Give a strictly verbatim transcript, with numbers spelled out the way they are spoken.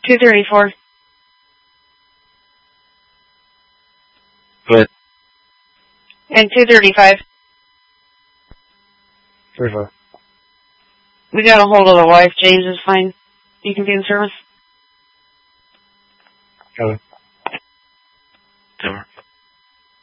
two thirty-four. Good. And two thirty-five. thirty-five. We got a hold of the wife. James is fine. You can be in service. Okay.